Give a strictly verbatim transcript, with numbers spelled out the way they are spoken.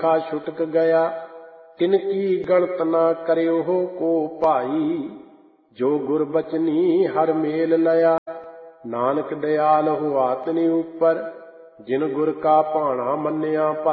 ਲੇਖਾ ਛੁਟਕ ਗਿਆ। ਤਿਨਕੀ ਗਣਤ ਨਾ ਕਰਿਓ ਕੋ ਭਾਈ, ਜੋ ਗੁਰਬਚਨੀ ਹਰ ਮੇਲ ਲਿਆ। ਨਾਨਕ ਦਿਆਲ ਹੋਆ ਤਿਨਿ ਉਪਰ, ਜਿਨ ਗੁਰ ਕਾ ਭਾਣਾ ਮੰਨਿਆ।